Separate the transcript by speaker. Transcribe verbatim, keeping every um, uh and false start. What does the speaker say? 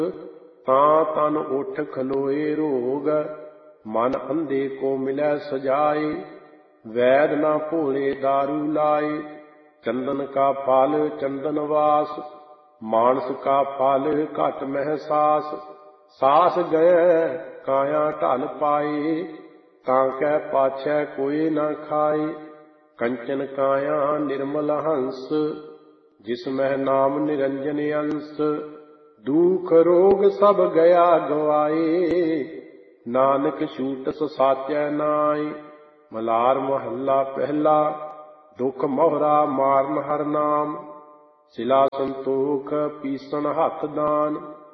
Speaker 1: ਤਾਂ ਤਨ ਉਠ ਖਲੋਏ ਰੋਗ। ਮਨ ਅੰਧੇ ਕੋ ਮਿਲੈ ਸਜਾਏ, ਵੈਦ ਨਾ ਭੋਲੇ ਦਾਰੂ ਲਾਏ। ਚੰਦਨ ਕਾ ਫਲ ਚੰਦਨ ਵਾਸ, ਮਾਨਸ ਕਾ ਫਲ ਘਟ ਮਹਿਸਾਸ। ਸਾਸ ਗਏ ਕਾਇਆ ਢਲ ਪਾਏ, ਤਾਂ ਕੈ ਪਾਛੈ ਕੋਈ ਨਾ ਖਾਏ। ਕੰਚਨ ਕਾਇਆ ਨਿਰਮਲ ਹੰਸ, ਜਿਸ ਮਹਿ ਨਾਮ ਨਿਰੰਜਨ ਅੰਸ। ਦੁਖ ਰੋਗ ਸਭ ਗਿਆ ਗਵਾਏ, ਨਾਨਕ ਛੂਟਸ ਸਾਚੈ ਨਾਏ। ਮਲਾਰ ਮਹੱਲਾ ਪਹਿਲਾ। ਦੁਖ ਮੋਹਰਾ ਮਾਰਨ ਹਰਿ ਨਾਮ, ਸਿਲਾ ਸੰਤੋਖ ਪੀਸਣ ਹੱਥ ਦਾਨ।